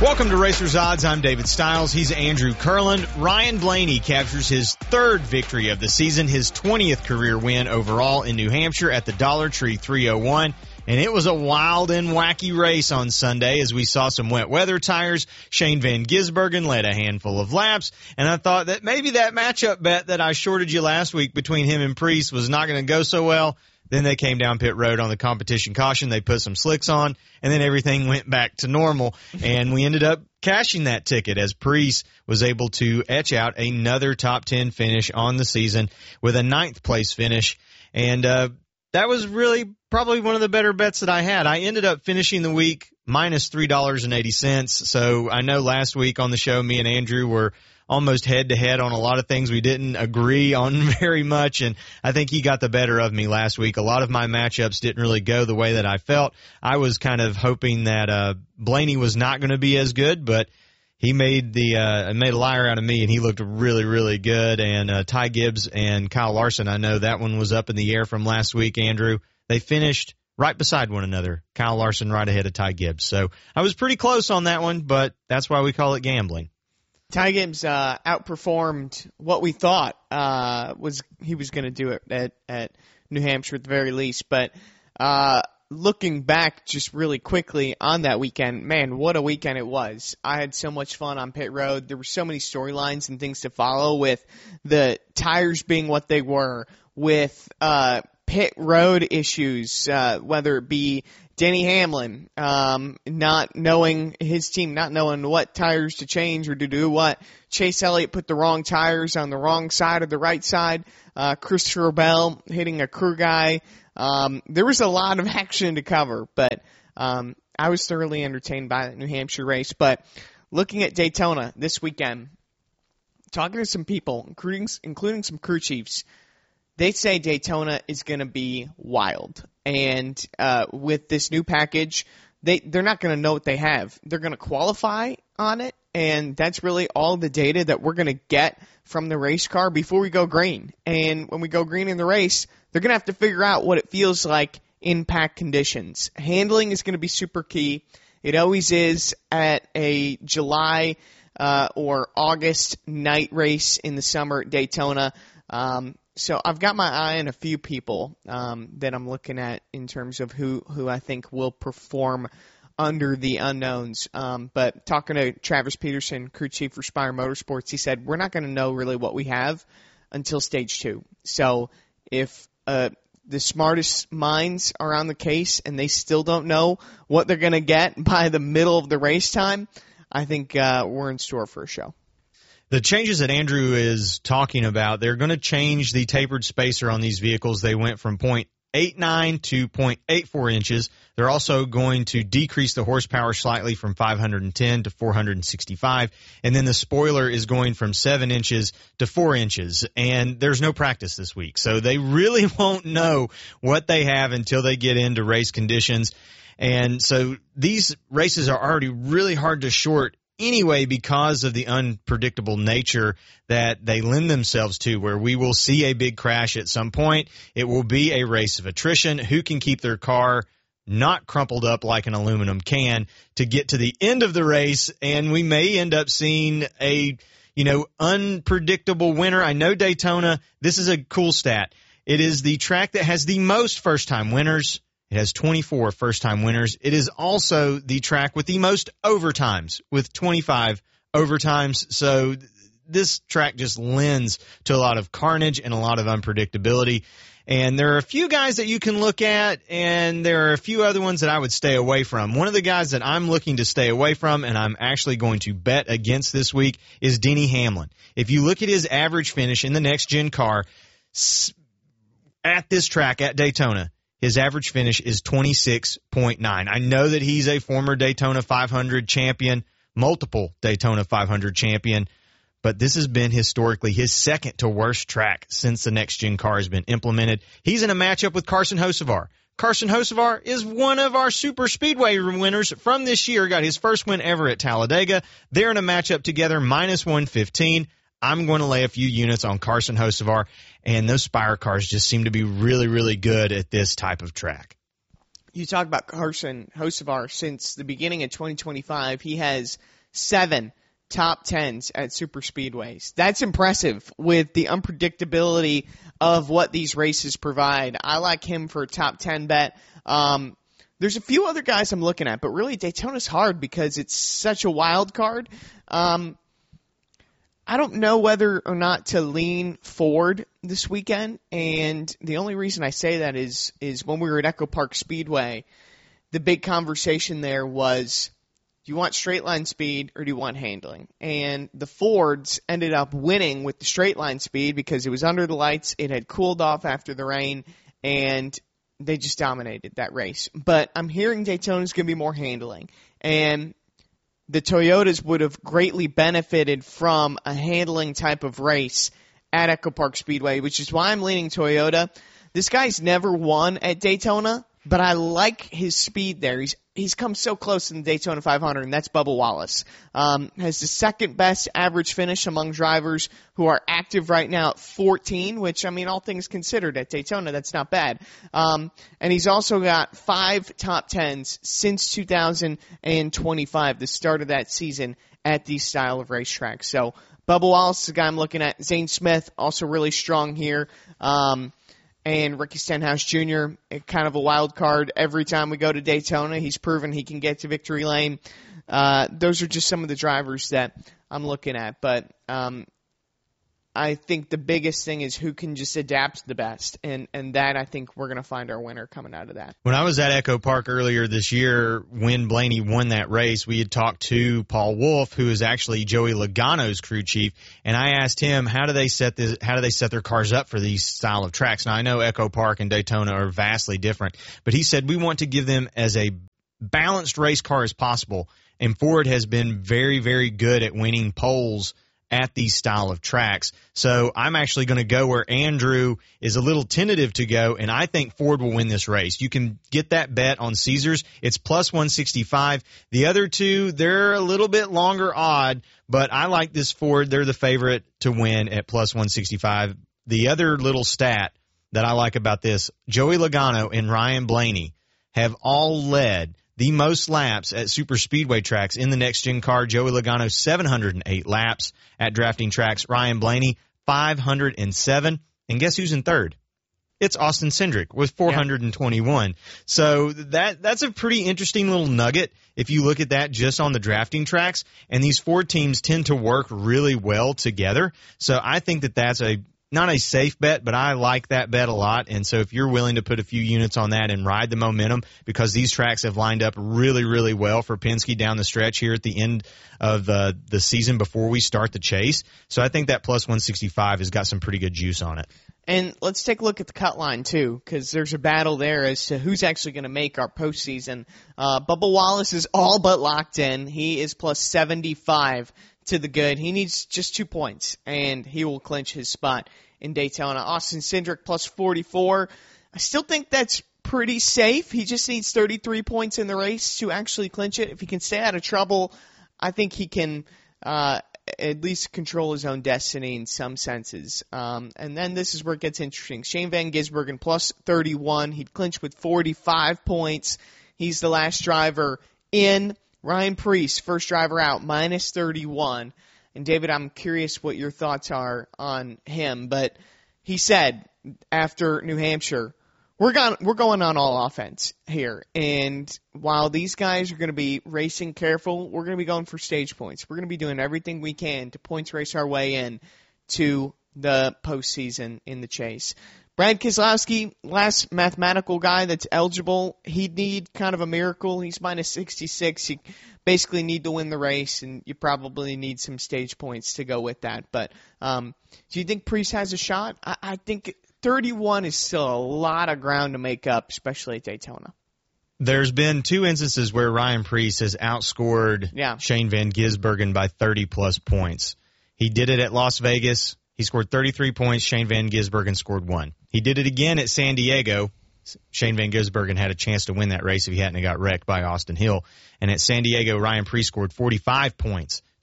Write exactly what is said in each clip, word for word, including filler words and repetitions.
Welcome to Racers Odds. I'm David Stiles. He's Andrew Kurland. Ryan Blaney captures his third victory of the season, his twentieth career win overall in New Hampshire at the Dollar Tree three oh one. And it was a wild and wacky race on Sunday as we saw some wet weather tires. Shane Van Gisbergen led a handful of laps. And I thought that maybe that matchup bet that I shorted you last week between him and Priest was not going to go so well. Then they came down pit road on the competition caution. They put some slicks on, and then everything went back to normal. And we ended up cashing that ticket as Priest was able to etch out another top ten finish on the season with a ninth place finish. And uh, that was really probably one of the better bets that I had. I ended up finishing the week minus three dollars and eighty cents. So I know last week on the show, me and Andrew were almost head-to-head on a lot of things we didn't agree on very much, and I think he got the better of me last week. A lot of my matchups didn't really go the way that I felt. I was kind of hoping that uh, Blaney was not going to be as good, but he made the uh, made a liar out of me, and he looked really, really good. And uh, Ty Gibbs and Kyle Larson, I know that one was up in the air from last week, Andrew. They finished right beside one another. Kyle Larson right ahead of Ty Gibbs. So I was pretty close on that one, but that's why we call it gambling. Ty Gibbs uh, outperformed what we thought uh, was he was going to do it at, at New Hampshire at the very least. But uh, looking back just really quickly on that weekend, man, what a weekend it was. I had so much fun on pit road. There were so many storylines and things to follow with the tires being what they were, with uh, pit road issues, uh, whether it be Denny Hamlin, um, not knowing his team, not knowing what tires to change or to do what. Chase Elliott put the wrong tires on the wrong side of the right side. Uh, Christopher Bell hitting a crew guy. Um, there was a lot of action to cover, but um, I was thoroughly entertained by the New Hampshire race. But looking at Daytona this weekend, talking to some people, including, including some crew chiefs, they say Daytona is going to be wild. And uh, with this new package, they, they're not going to know what they have. They're going to qualify on it, and that's really all the data that we're going to get from the race car before we go green. And when we go green in the race, they're going to have to figure out what it feels like in pack conditions. Handling is going to be super key. It always is at a July uh, or August night race in the summer at Daytona. Um, So I've got my eye on a few people um, that I'm looking at in terms of who, who I think will perform under the unknowns. Um, but talking to Travis Peterson, crew chief for Spire Motorsports, he said, we're not going to know really what we have until stage two. So if uh, the smartest minds are on the case and they still don't know what they're going to get by the middle of the race time, I think uh, we're in store for a show. The changes that Andrew is talking about, they're going to change the tapered spacer on these vehicles. They went from point eight nine to point eight four inches. They're also going to decrease the horsepower slightly from five hundred ten to four hundred sixty-five. And then the spoiler is going from seven inches to four inches. And there's no practice this week. So they really won't know what they have until they get into race conditions. And so these races are already really hard to short anyway, because of the unpredictable nature that they lend themselves to, where we will see a big crash at some point. It will be a race of attrition. Who can keep their car not crumpled up like an aluminum can to get to the end of the race? And we may end up seeing a, you know, unpredictable winner. I know Daytona, this is a cool stat. It is the track that has the most first-time winners. It has twenty-four first-time winners. It is also the track with the most overtimes, with twenty-five overtimes. So this track just lends to a lot of carnage and a lot of unpredictability. And there are a few guys that you can look at, and there are a few other ones that I would stay away from. One of the guys that I'm looking to stay away from, and I'm actually going to bet against this week, is Denny Hamlin. If you look at his average finish in the next-gen car at this track at Daytona, his average finish is twenty-six point nine. I know that he's a former Daytona five hundred champion, multiple Daytona five hundred champion, but this has been historically his second to worst track since the next-gen car has been implemented. He's in a matchup with Carson Hocevar. Carson Hocevar is one of our super speedway winners from this year, got his first win ever at Talladega. They're in a matchup together, minus one fifteen. I'm going to lay a few units on Carson Hocevar, and those Spire cars just seem to be really, really good at this type of track. you talk about Carson Hocevar. Since the beginning of twenty twenty-five, he has seven top tens at super speedways. That's impressive with the unpredictability of what these races provide. I like him for a top ten bet. Um, there's a few other guys I'm looking at, but really Daytona's hard because it's such a wild card. Um, I don't know whether or not to lean Ford this weekend, and the only reason I say that is is when we were at Echo Park Speedway, the big conversation there was, do you want straight line speed or do you want handling? And the Fords ended up winning with the straight line speed because it was under the lights, it had cooled off after the rain, and they just dominated that race. But I'm hearing Daytona's going to be more handling, and the Toyotas would have greatly benefited from a handling type of race at Echo Park Speedway, which is why I'm leaning Toyota. This guy's never won at Daytona, but I like his speed there. He's he's come so close in the Daytona five hundred, and that's Bubba Wallace. Um, has the second best average finish among drivers who are active right now at fourteen, which, I mean, all things considered at Daytona, that's not bad. Um, and he's also got five top tens since two thousand twenty-five, the start of that season at these style of racetracks. So Bubba Wallace is the guy I'm looking at. Zane Smith, also really strong here. Um, And Ricky Stenhouse Junior, kind of a wild card. Every time we go to Daytona, he's proven he can get to victory lane. Uh, those are just some of the drivers that I'm looking at. But um, I think the biggest thing is who can just adapt the best. And, and that, I think, we're going to find our winner coming out of that. When I was at Echo Park earlier this year, when Blaney won that race, we had talked to Paul Wolf, who is actually Joey Logano's crew chief, and I asked him, how do they set this, how do they set their cars up for these style of tracks? Now, I know Echo Park and Daytona are vastly different, but he said we want to give them as a balanced race car as possible, and Ford has been very, very good at winning poles at these style of tracks. So I'm actually going to go where Andrew is a little tentative to go, and I think Ford will win this race. You can get that bet on Caesars. It's plus one sixty-five. The other two, they're a little bit longer odd, but I like this Ford. They're the favorite to win at plus one sixty-five. The other little stat that I like about this, Joey Logano and Ryan Blaney have all led the most laps at super speedway tracks in the next-gen car. Joey Logano, seven hundred eight laps at drafting tracks. Ryan Blaney, five hundred seven. And guess who's in third? It's Austin Cindric with four hundred twenty-one. Yeah. So that that's a pretty interesting little nugget if you look at that just on the drafting tracks. And these four teams tend to work really well together. So I think that that's a not a safe bet, but I like that bet a lot. And so if you're willing to put a few units on that and ride the momentum, because these tracks have lined up really, really well for Penske down the stretch here at the end of the, the season before we start the chase. So I think that plus one sixty-five has got some pretty good juice on it. And let's take a look at the cut line, too, because there's a battle there as to who's actually going to make our postseason. Uh, Bubba Wallace is all but locked in. He is plus seventy-five to the good. He needs just two points, and he will clinch his spot in Daytona. Austin Cindric plus forty-four. I still think that's pretty safe. He just needs thirty-three points in the race to actually clinch it. If he can stay out of trouble, I think he can uh, at least control his own destiny in some senses. Um, and then this is where it gets interesting. Shane Van Gisbergen plus thirty-one. He'd clinch with forty-five points. He's the last driver in. Ryan Preece, first driver out, minus thirty-one. And, David, I'm curious what your thoughts are on him. But he said after New Hampshire, we're going, we're going on all offense here. And while these guys are going to be racing careful, we're going to be going for stage points. We're going to be doing everything we can to points race our way in to the postseason in the chase. Brad Keselowski, last mathematical guy that's eligible, he'd need kind of a miracle. He's minus sixty-six. You basically need to win the race, and you probably need some stage points to go with that. But um, do you think Preece has a shot? I, I think thirty-one is still a lot of ground to make up, especially at Daytona. There's been two instances where Ryan Preece has outscored yeah. Shane Van Gisbergen by thirty-plus points. He did it at Las Vegas. He scored thirty-three points. Shane Van Gisbergen scored one. He did it again at San Diego. Shane Van Gisbergen had a chance to win that race if he hadn't got wrecked by Austin Hill. And at San Diego, Ryan Preece scored forty-five points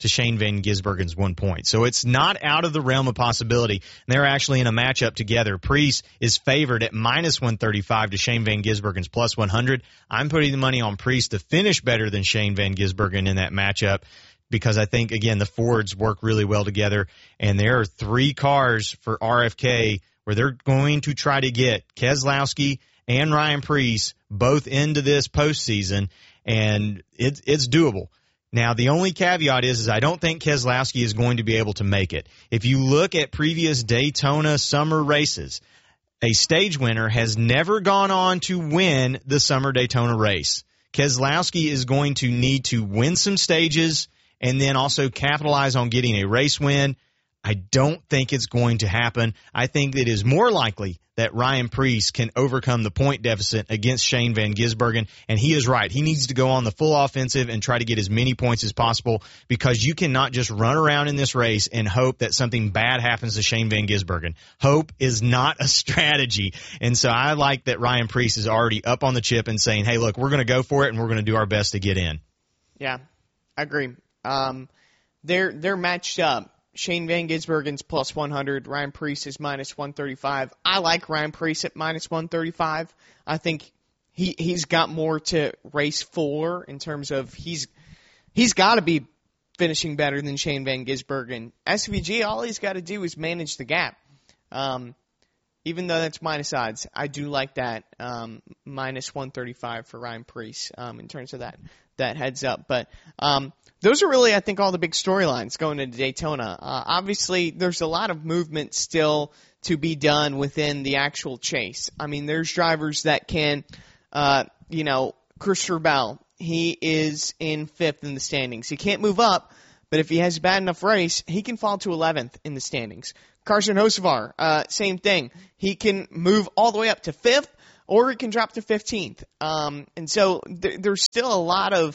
to Shane Van Gisbergen's one point. So it's not out of the realm of possibility. And they're actually in a matchup together. Preece is favored at minus one thirty-five to Shane Van Gisbergen's plus one hundred. I'm putting the money on Preece to finish better than Shane Van Gisbergen in that matchup because I think, again, the Fords work really well together. And there are three cars for R F K where they're going to try to get Keselowski and Ryan Preece both into this postseason, and it's, it's doable. Now, the only caveat is, is I don't think Keselowski is going to be able to make it. If you look at previous Daytona summer races, a stage winner has never gone on to win the summer Daytona race. Keselowski is going to need to win some stages and then also capitalize on getting a race win. I don't think it's going to happen. I think it is more likely that Ryan Preece can overcome the point deficit against Shane Van Gisbergen, and he is right. He needs to go on the full offensive and try to get as many points as possible because you cannot just run around in this race and hope that something bad happens to Shane Van Gisbergen. Hope is not a strategy, and so I like that Ryan Preece is already up on the chip and saying, hey, look, we're going to go for it, and we're going to do our best to get in. Yeah, I agree. Um, they're, they're matched up. Shane Van Gisbergen's plus one hundred. Ryan Preece is minus one thirty-five. I like Ryan Preece at minus one thirty-five. I think he, he's got more to race for in terms of he's he's got to be finishing better than Shane Van Gisbergen. S V G, all he's got to do is manage the gap. Um, even though that's minus odds, I do like that um, minus one thirty-five for Ryan Preece um, in terms of that that heads up. But um, those are really, I think, all the big storylines going into Daytona. Uh, obviously, there's a lot of movement still to be done within the actual chase. I mean, there's drivers that can, uh, you know, Christopher Bell, he is in fifth in the standings. He can't move up, but if he has a bad enough race, he can fall to eleventh in the standings. Carson Hocevar, uh, same thing. He can move all the way up to fifth, or he can drop to fifteenth. Um, and so th- there's still a lot of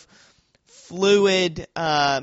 fluid uh,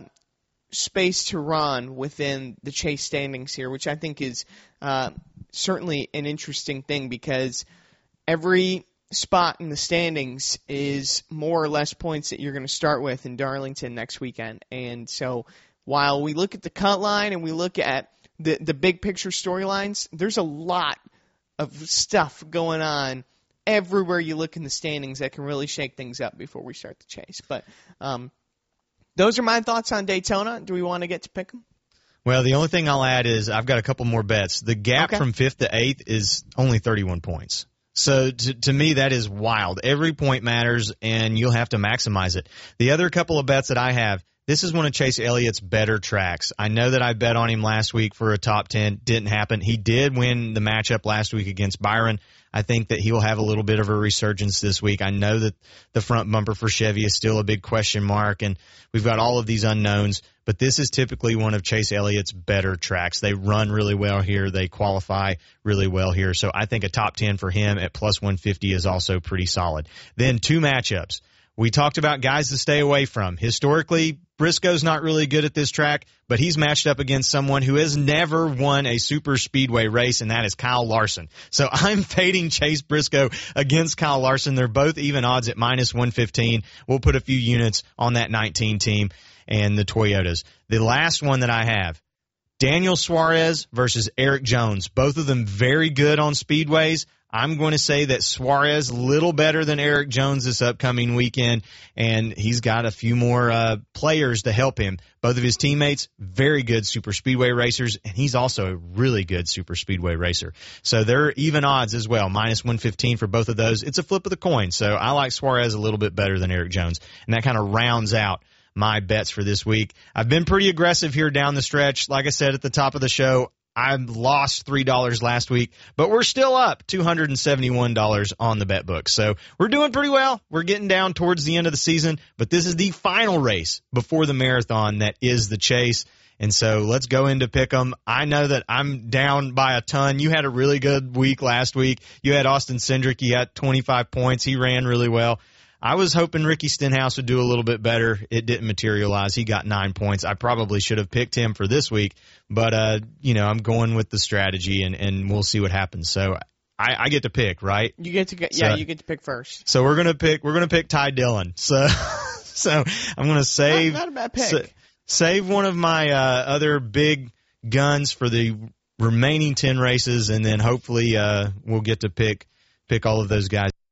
space to run within the chase standings here, which I think is uh, certainly an interesting thing because every spot in the standings is more or less points that you're going to start with in Darlington next weekend. And so while we look at the cut line and we look at the, the big picture storylines, there's a lot of stuff going on everywhere you look in the standings that can really shake things up before we start the chase. But um, those are my thoughts on Daytona. Do we want to get to pick them? Well, the only thing I'll add is I've got a couple more bets. The gap okay. from fifth to eighth is only thirty-one points. So to, to me, that is wild. Every point matters, and you'll have to maximize it. The other couple of bets that I have, this is one of Chase Elliott's better tracks. I know that I bet on him last week for a top ten. Didn't happen. He did win the matchup last week against Byron. I think that he will have a little bit of a resurgence this week. I know that the front bumper for Chevy is still a big question mark, and we've got all of these unknowns, but this is typically one of Chase Elliott's better tracks. They run really well here. They qualify really well here. So I think a top ten for him at plus one fifty is also pretty solid. Then two matchups. We talked about guys to stay away from. Historically, Briscoe's not really good at this track, but he's matched up against someone who has never won a super speedway race, and that is Kyle Larson. So I'm fading Chase Briscoe against Kyle Larson. They're both even odds at minus one fifteen. We'll put a few units on that nineteen team and the Toyotas. The last one that I have, Daniel Suarez versus Eric Jones. Both of them very good on speedways. I'm going to say that Suarez a little better than Eric Jones this upcoming weekend, and he's got a few more uh, players to help him. Both of his teammates, very good super speedway racers, and he's also a really good super speedway racer. So they're even odds as well, minus one fifteen for both of those. It's a flip of the coin, so I like Suarez a little bit better than Eric Jones, and that kind of rounds out my bets for this week. I've been pretty aggressive here down the stretch. Like I said at the top of the show, I lost three dollars last week, but we're still up two hundred seventy-one dollars on the bet book. So we're doing pretty well. We're getting down towards the end of the season, but this is the final race before the marathon that is the chase. And so let's go into pick 'em. I know that I'm down by a ton. You had a really good week last week. You had Austin Cindric. He had twenty-five points. He ran really well. I was hoping Ricky Stenhouse would do a little bit better. It didn't materialize. He got nine points. I probably should have picked him for this week, but, uh, you know, I'm going with the strategy, and, and we'll see what happens. So I, I get to pick, right? You get to get, yeah, so, you get to pick first. So we're going to pick, we're going to pick Ty Dillon. So, so I'm going to save. Not, not a bad pick. So, save one of my uh, other big guns for the remaining ten races, and then hopefully uh, we'll get to pick pick all of those guys.